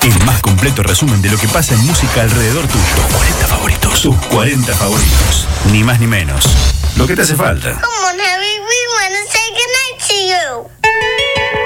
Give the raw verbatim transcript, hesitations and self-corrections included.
El más completo resumen de lo que pasa en música alrededor tuyo. Tus cuarenta favoritos. Tus cuarenta favoritos. Ni más ni menos. Lo que te hace falta. ¿Cómo